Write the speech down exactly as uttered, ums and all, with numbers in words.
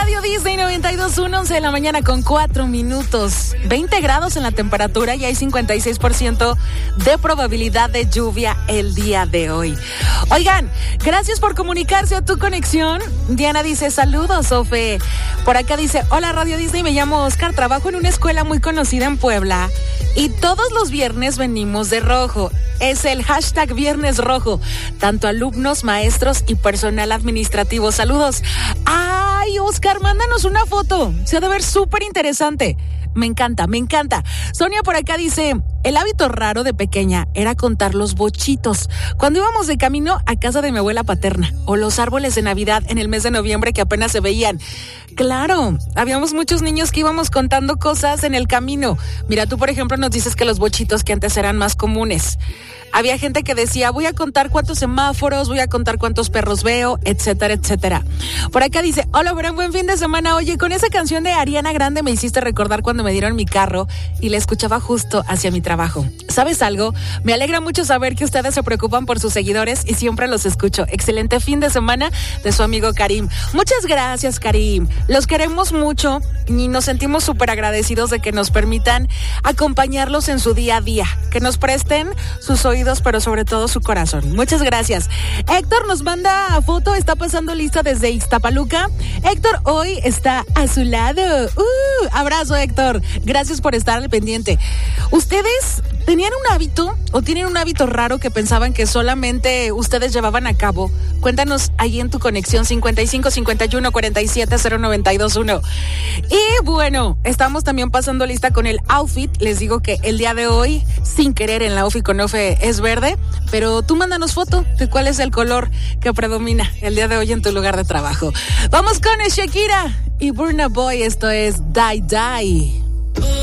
Radio Disney noventa y dos punto uno, once de la mañana con cuatro minutos. veinte grados en la temperatura y hay cincuenta y seis por ciento de probabilidad de lluvia el día de hoy. Oigan, gracias por comunicarse a tu conexión. Diana dice, saludos, Sofe. Por acá dice, hola Radio Disney, me llamo Oscar, trabajo en una escuela muy conocida en Puebla y todos los viernes venimos de rojo. Es el hashtag Viernes Rojo. Tanto alumnos, maestros y personal administrativo. Saludos. Ay, Oscar, mándanos una foto. Se ha de ver súper interesante. Me encanta, me encanta. Sonia por acá dice, el hábito raro de pequeña era contar los bochitos cuando íbamos de camino a casa de mi abuela paterna, o los árboles de Navidad en el mes de noviembre que apenas se veían. Claro, habíamos muchos niños que íbamos contando cosas en el camino. Mira, tú por ejemplo nos dices que los bochitos que antes eran más comunes. Había gente que decía, voy a contar cuántos semáforos, voy a contar cuántos perros veo, etcétera, etcétera. Por acá dice, hola, Bran, buen fin de semana. Oye, con esa canción de Ariana Grande me hiciste recordar cuando me dieron mi carro y la escuchaba justo hacia mi trabajo. ¿Sabes algo? Me alegra mucho saber que ustedes se preocupan por sus seguidores y siempre los escucho. Excelente fin de semana de su amigo Karim. Muchas gracias, Karim. Los queremos mucho y nos sentimos súper agradecidos de que nos permitan acompañarlos en su día a día, que nos presten sus oídos, pero sobre todo su corazón. Muchas gracias. Héctor nos manda foto, está pasando lista desde Ixtapaluca. Héctor hoy está a su lado. Uh, abrazo, Héctor. Gracias por estar al pendiente. ¿Ustedes tenían un hábito o tienen un hábito raro que pensaban que solamente ustedes llevaban a cabo? Cuéntanos ahí en tu conexión cincuenta y cinco, cincuenta y uno, cuarenta y siete, cero noventa y dos uno. Y bueno, estamos también pasando lista con el outfit. Les digo que el día de hoy, sin querer, en la outfit con Ofe es verde, pero tú mándanos foto de cuál es el color que predomina el día de hoy en tu lugar de trabajo. Vamos con Shakira y Burna Boy. Esto es Die Die.